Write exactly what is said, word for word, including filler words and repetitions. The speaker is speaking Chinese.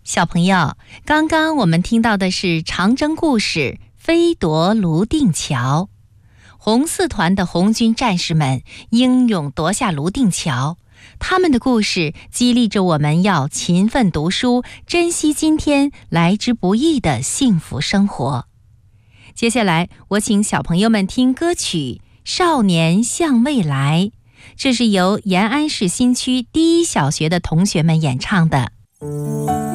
小朋友，刚刚我们听到的是长征故事飞夺泸定桥。红四团的红军战士们英勇夺下泸定桥，他们的故事激励着我们要勤奋读书，珍惜今天来之不易的幸福生活。接下来我请小朋友们听歌曲《少年向未来》，这是由延安市新区第一小学的同学们演唱的。